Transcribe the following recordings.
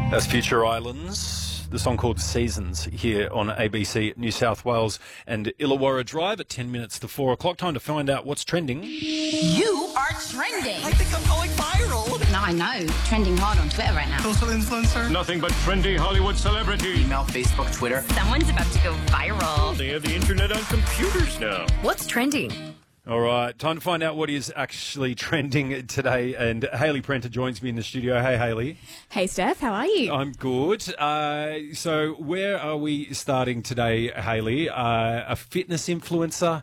That's Future Islands, the song called Seasons, here on ABC New South Wales and Illawarra Drive at 10 minutes to 4 o'clock. Time to find out what's trending. You are trending. I think I'm going viral. No, I know. Trending hard on Twitter right now. Social influencer. Nothing but trendy Hollywood celebrity. Email, Facebook, Twitter. Someone's about to go viral. They have the internet on computers now. What's trending? All right, time to find out what is actually trending today. And Hayley Prenter joins me in the studio. Hey, Hayley. Hey, Steph, how are you? I'm good. So where are we starting today, Hayley? A fitness influencer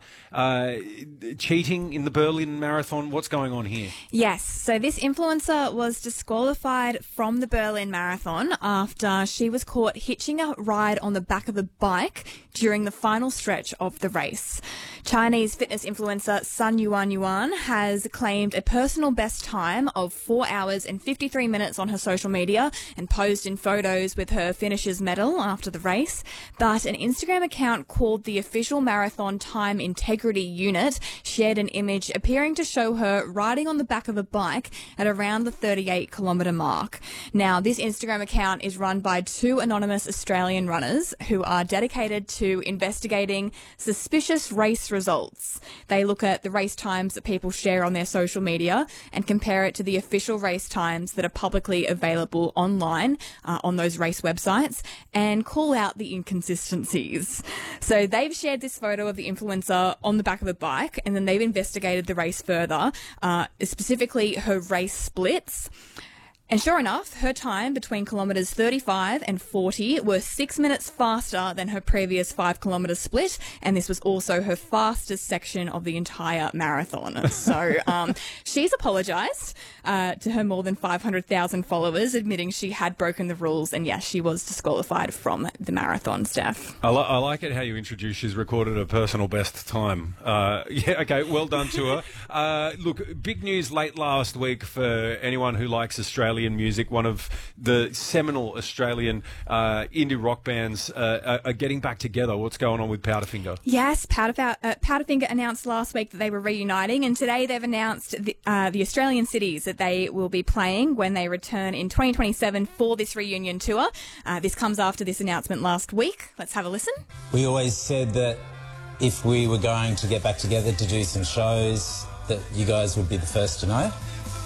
cheating in the Berlin Marathon. What's going on here? Yes, so this influencer was disqualified from the Berlin Marathon after she was caught hitching a ride on the back of a bike during the final stretch of the race. Chinese fitness influencer Sun Yuan has claimed a personal best time of 4 hours and 53 minutes on her social media and posed in photos with her finisher's medal after the race. But an Instagram account called the Official Marathon Time Integrity Unit shared an image appearing to show her riding on the back of a bike at around the 38-kilometre mark. Now, this Instagram account is run by two anonymous Australian runners who are dedicated to investigating suspicious race results. They look at the race times that people share on their social media and compare it to the official race times that are publicly available online on those race websites and call out the inconsistencies. So they've shared this photo of the influencer on the back of a bike, and then they've investigated the race further, specifically her race splits. And sure enough, her time between kilometres 35 and 40 were 6 minutes faster than her previous 5-kilometre split, and this was also her fastest section of the entire marathon. So she's apologised to her more than 500,000 followers, admitting she had broken the rules, and yes, she was disqualified from the marathon, Steph. I like it how you introduced she's recorded a personal best time. Yeah, okay, well done to her. Look, big news late last week for anyone who likes Australian music. One of the seminal Australian indie rock bands are getting back together. What's going on with Powderfinger? Yes, Powderfinger announced last week that they were reuniting, and today they've announced the Australian cities that they will be playing when they return in 2027 for this reunion tour. This comes after this announcement last week. Let's have a listen. We always said that if we were going to get back together to do some shows, that you guys would be the first to know.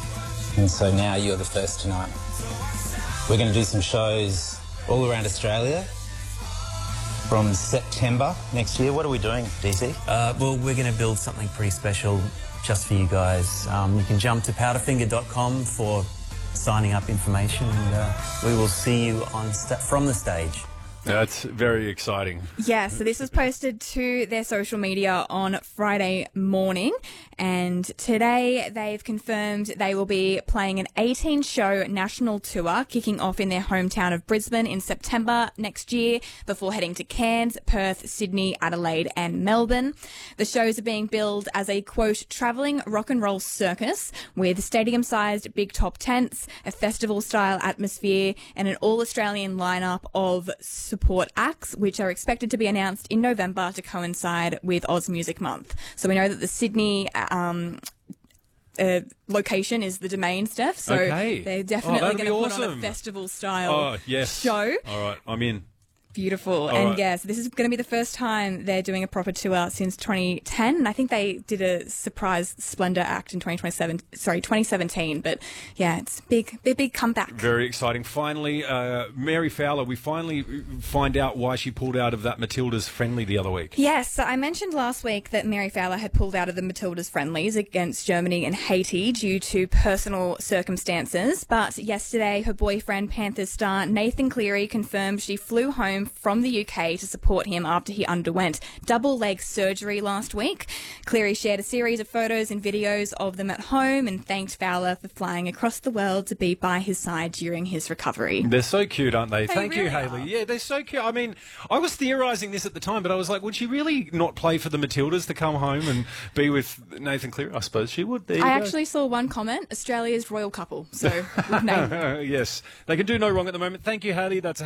And so now you're the first to know. We're going to do some shows all around Australia from September next year. What are we doing, DC? Well, we're going to build something pretty special just for you guys. You can jump to powderfinger.com for signing up information, and we will see you on from the stage. That's very exciting. Yeah, so this was posted to their social media on Friday morning, and today they've confirmed they will be playing an 18-show national tour kicking off in their hometown of Brisbane in September next year before heading to Cairns, Perth, Sydney, Adelaide and Melbourne. The shows are being billed as a, quote, travelling rock and roll circus with stadium-sized big top tents, a festival-style atmosphere and an all-Australian lineup of support acts, which are expected to be announced in November to coincide with Oz Music Month. So we know that the Sydney location is the Domain, Steph. So they're definitely going to put on a festival-style show. All right, I'm in. Beautiful. So this is going to be the first time they're doing a proper tour since 2010. And I think they did a surprise Splendour act in 2017. But yeah, it's a big comeback. Very exciting. Finally, Mary Fowler, we finally find out why she pulled out of that Matildas friendly the other week. Yes, so I mentioned last week that Mary Fowler had pulled out of the Matildas friendlies against Germany and Haiti due to personal circumstances. But yesterday, her boyfriend, Panthers star Nathan Cleary, confirmed she flew home from the UK to support him after he underwent double leg surgery last week. Cleary shared a series of photos and videos of them at home and thanked Fowler for flying across the world to be by his side during his recovery. They're so cute, aren't they? Thank you, really Hayley. Yeah, they're so cute. I mean, I was theorising this at the time, but I was like, would she really not play for the Matildas to come home and be with Nathan Cleary? I suppose she would. There you go. Actually saw one comment, Australia's royal couple. So we've named yes, they can do no wrong at the moment. Thank you, Hayley. That's